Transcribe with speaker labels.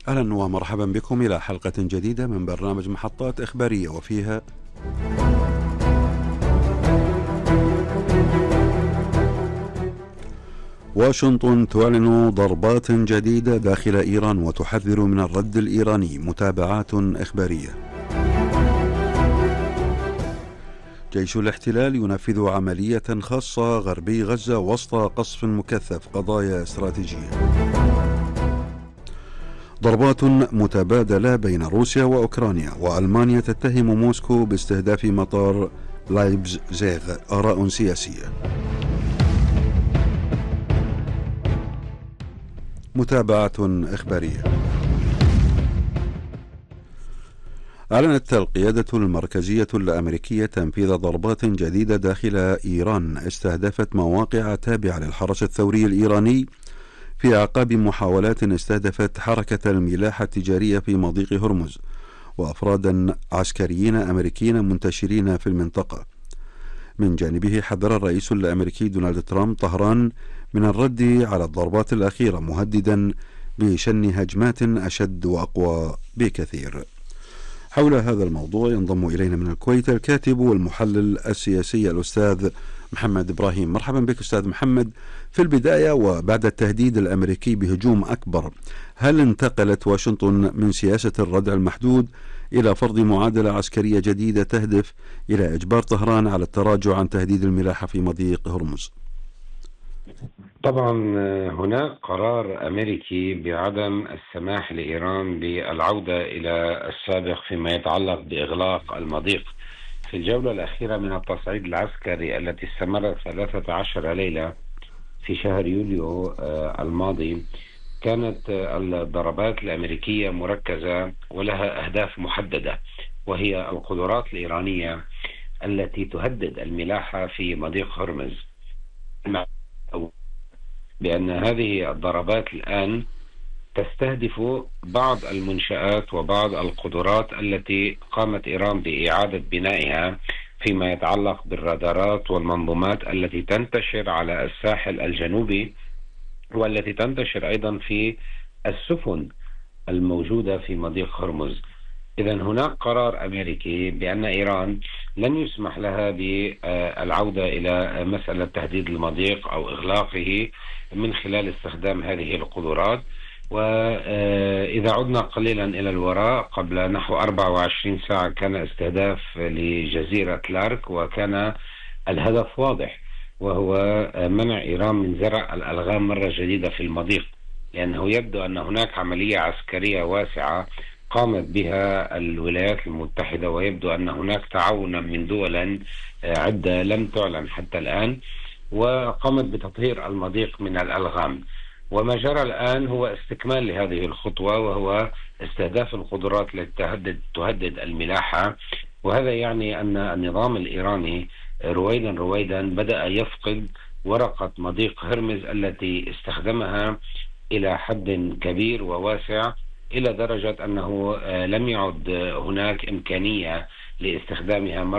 Speaker 1: أهلا ومرحبا بكم إلى حلقة جديدة من برنامج محطات إخبارية، وفيها واشنطن تعلن ضربات جديدة داخل إيران وتحذر من الرد الإيراني. متابعات إخبارية. جيش الاحتلال ينفذ عملية خاصة غربي غزة وسط قصف مكثف. قضايا استراتيجية. ضربات متبادلة بين روسيا وأوكرانيا، وألمانيا تتهم موسكو باستهداف مطار لايبزيغ. آراء سياسية. متابعة إخبارية. أعلنت القيادة المركزية الأمريكية تنفيذ ضربات جديدة داخل إيران استهدفت مواقع تابعة للحرس الثوري الإيراني في أعقاب محاولات استهدفت حركة الملاحة التجارية في مضيق هرمز وأفرادا عسكريين أمريكيين منتشرين في المنطقة. من جانبه حذر الرئيس الأمريكي دونالد ترامب طهران من الرد على الضربات الأخيرة، مهددا بشن هجمات أشد وأقوى بكثير. حول هذا الموضوع ينضم إلينا من الكويت الكاتب والمحلل السياسي الأستاذ محمد إبراهيم. مرحبا بك أستاذ محمد. في البداية، وبعد التهديد الأمريكي بهجوم أكبر، هل انتقلت واشنطن من سياسة الردع المحدود إلى فرض معادلة عسكرية جديدة تهدف إلى إجبار طهران على التراجع عن تهديد الملاحة في مضيق هرمز؟
Speaker 2: طبعا هناك قرار أمريكي بعدم السماح لإيران بالعودة إلى السابق فيما يتعلق بإغلاق المضيق. في الجولة الأخيرة من التصعيد العسكري التي استمرت 13 ليلة في شهر يوليو الماضي، كانت الضربات الأمريكية مركزة ولها أهداف محددة، وهي القدرات الإيرانية التي تهدد الملاحة في مضيق هرمز، بأن هذه الضربات الآن تستهدف بعض المنشآت وبعض القدرات التي قامت إيران بإعادة بنائها فيما يتعلق بالرادارات والمنظومات التي تنتشر على الساحل الجنوبي، والتي تنتشر أيضا في السفن الموجودة في مضيق هرمز. إذن هناك قرار أمريكي بأن إيران لن يسمح لها بالعودة إلى مسألة تهديد المضيق أو إغلاقه من خلال استخدام هذه القدرات. وإذا عدنا قليلا إلى الوراء، قبل نحو 24 ساعة كان استهداف لجزيرة لارك، وكان الهدف واضح، وهو منع إيران من زرع الألغام مرة جديدة في المضيق، لأنه يبدو أن هناك عملية عسكرية واسعة قامت بها الولايات المتحدة، ويبدو أن هناك تعاونا من دول عدة لم تعلن حتى الآن، وقامت بتطهير المضيق من الألغام. وما جرى الآن هو استكمال لهذه الخطوة، وهو استهداف القدرات التي تهدد الملاحة. وهذا يعني أن النظام الإيراني رويدا بدأ يفقد ورقة مضيق هرمز التي استخدمها إلى حد كبير وواسع، إلى درجة أنه لم يعد هناك إمكانية لاستخدامها مرة